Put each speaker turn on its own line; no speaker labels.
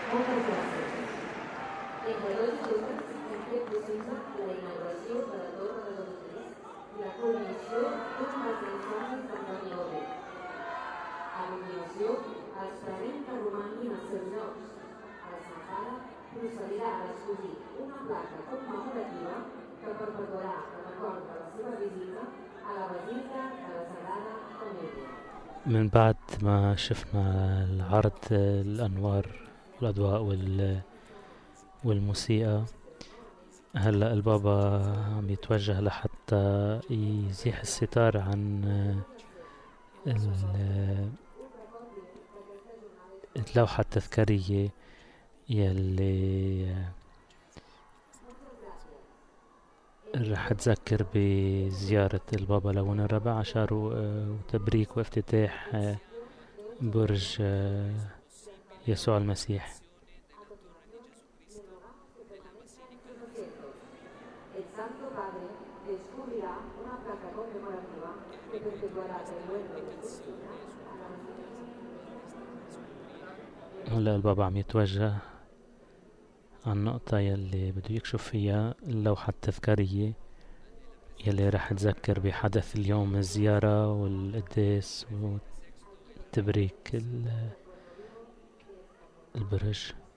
Moltes gràcies. Entre dos i dues hem fet possible la inauguració de la Torre de l'Orquestra i la culminació d'un dels grans somnis d'Antoni Gaudí. A continuació, esperem que romanguin als seus llocs. A la Sagrada procedirà a escollir una placa commemorativa que perpetuarà el record de la seva visita a la Basílica de la Sagrada Família.
من بعد ما شفنا العرض الأنوار والأضواء والموسيقى، هلأ البابا عم يتوجه لحتى يزيح الستار عن اللوحة التذكارية يلي رح تذكر بزيارة البابا لون الرابع عشر وتبريك وافتتاح برج يسوع المسيح. هلا البابا عم يتوجه عن النقطة يلي بده يكشف فيها اللوحة التذكارية يلي رح تذكر بحدث اليوم، الزيارة والقداس وتبريك البرج.